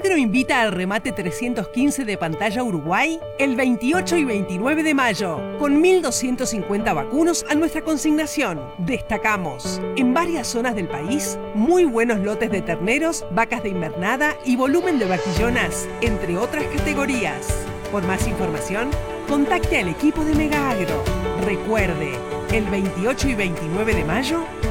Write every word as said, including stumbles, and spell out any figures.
Agro invita al remate trescientos quince de Pantalla Uruguay el veintiocho y veintinueve de mayo, con mil doscientos cincuenta vacunos a nuestra consignación. Destacamos, en varias zonas del país, muy buenos lotes de terneros, vacas de invernada y volumen de vaquillonas, entre otras categorías. Por más información, contacte al equipo de Mega Agro. Recuerde, el veintiocho y veintinueve de mayo